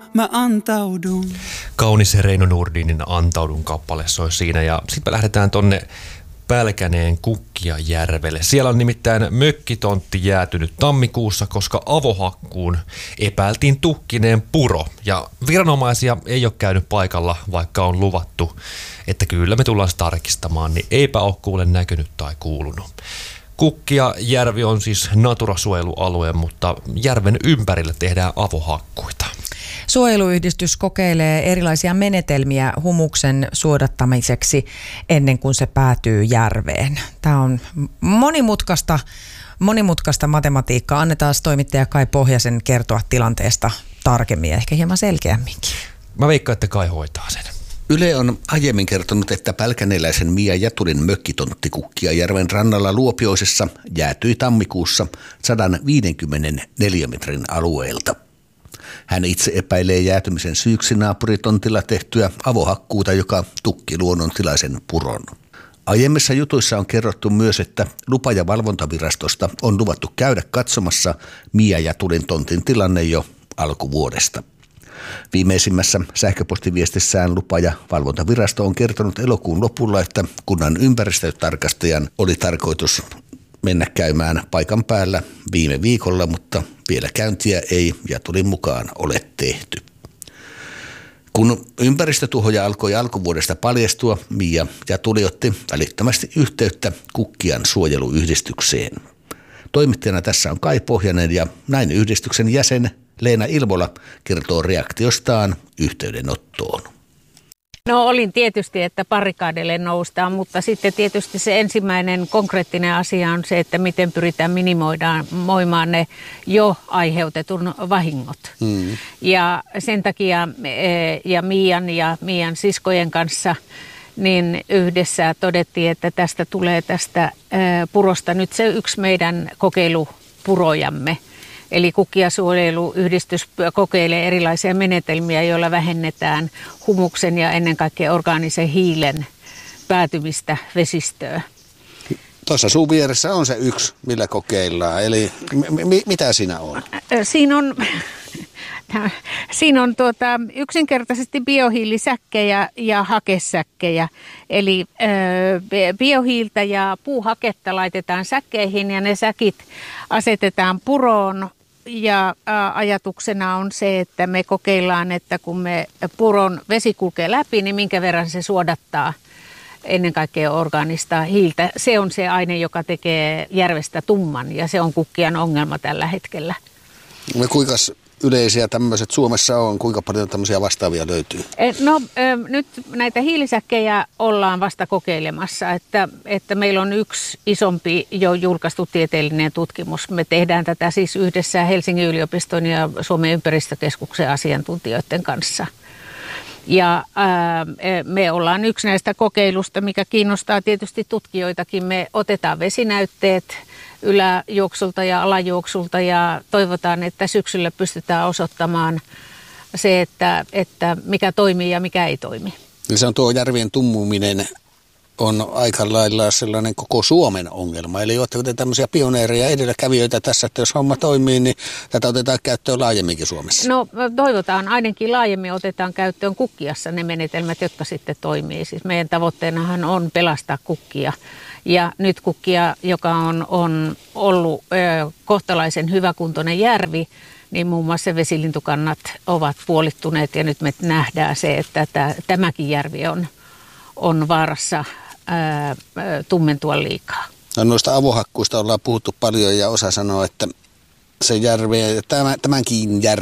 mä antaudun. Kaunis Reino Nordinin Antaudun kappale soi siinä ja sitten me lähdetään tonne Pälkäneen Kukkiajärvelle. Siellä on nimittäin mökkitontti jäätynyt tammikuussa, koska avohakkuun epäiltiin tukkineen puro. Ja viranomaisia ei ole käynyt paikalla, vaikka on luvattu, että kyllä me tullaan se tarkistamaan, niin eipä ole kuule näkynyt tai kuulunut. Kukkiajärvi on siis Natura-suojelualue, mutta järven ympärillä tehdään avohakkuita. Suojeluyhdistys kokeilee erilaisia menetelmiä humuksen suodattamiseksi ennen kuin se päätyy järveen. Tämä on monimutkaista matematiikkaa. Annetaan toimittaja Kai Pohjasen kertoa tilanteesta tarkemmin ja ehkä hieman selkeämminkin. Mä veikkaan, että Kai hoitaa sen. Yle on aiemmin kertonut, että pälkäneläisen Mia Jätulin mökkitontti Kukkiajärven rannalla Luopioisessa jäätyi tammikuussa 150 neliömetrin alueelta. Hän itse epäilee jäätymisen syyksi naapuritontilla tehtyä avohakkuuta, joka tukki luonnontilaisen puron. Aiemmissa jutuissa on kerrottu myös, että lupa- ja valvontavirastosta on luvattu käydä katsomassa Mia Jätulin tontin tilanne jo alkuvuodesta. Viimeisimmässä sähköpostiviestissään lupa- ja valvontavirasto on kertonut elokuun lopulla, että kunnan ympäristötarkastajan oli tarkoitus mennä käymään paikan päällä viime viikolla, mutta vielä käyntiä ei Jätulin mukaan ole tehty. Kun ympäristötuhoja alkoi alkuvuodesta paljastua, Mia Jätuli otti välittömästi yhteyttä Kukkian suojeluyhdistykseen. Toimittajana tässä on Kai Pohjanen ja näin yhdistyksen jäsen Leena Ilvola kertoo reaktiostaan yhteydenottoon. No olin tietysti, että barrikaadille noustaan, mutta sitten tietysti se ensimmäinen konkreettinen asia on se, että miten pyritään minimoimaan ne jo aiheutetun vahingot. Ja sen takia ja Mian siskojen kanssa niin yhdessä todettiin, että tästä purosta nyt se yksi meidän kokeilupurojamme. Eli Kukkiasuojeluyhdistys kokeilee erilaisia menetelmiä, joilla vähennetään humuksen ja ennen kaikkea orgaanisen hiilen päätymistä vesistöön. Tuossa sun vieressä on se yksi, millä kokeillaan. Eli mitä siinä on? Siinä on yksinkertaisesti biohiilisäkkejä ja hakesäkkejä. Eli biohiiltä ja puuhaketta laitetaan säkkeihin ja ne säkit asetetaan puroon. Ja ajatuksena on se, että me kokeillaan, että kun me puron vesi kulkee läpi, niin minkä verran se suodattaa ennen kaikkea orgaanista hiiltä. Se on se aine, joka tekee järvestä tumman ja se on Kukkian ongelma tällä hetkellä. No kuinka yleisiä tämmöiset Suomessa on? Kuinka paljon tämmöisiä vastaavia löytyy? Nyt näitä hiilisäkkejä ollaan vasta kokeilemassa, että meillä on yksi isompi jo julkaistu tieteellinen tutkimus. Me tehdään tätä siis yhdessä Helsingin yliopiston ja Suomen ympäristökeskuksen asiantuntijoiden kanssa. Ja me ollaan yksi näistä kokeilusta, mikä kiinnostaa tietysti tutkijoitakin. Me otetaan vesinäytteet yläjuoksulta ja alajuoksulta ja toivotaan, että syksyllä pystytään osoittamaan se, että mikä toimii ja mikä ei toimi. Ja se on tuo järvien tummuminen on aika lailla sellainen koko Suomen ongelma. Eli oletteko te tämmöisiä pioneereja edelläkävijöitä tässä, että jos homma toimii, niin tätä otetaan käyttöön laajemminkin Suomessa? No toivotaan ainakin laajemmin otetaan käyttöön Kukkiassa ne menetelmät, jotka sitten toimii. Siis meidän tavoitteenahan on pelastaa Kukkia. Ja nyt Kukkia, joka on ollut kohtalaisen hyväkuntoinen järvi, niin muun muassa vesilintukannat ovat puolittuneet ja nyt me nähdään se, että tämäkin järvi on vaarassa tummentua liikaa. No noista avohakkuista ollaan puhuttu paljon ja osa sanoo, että se tämänkin järven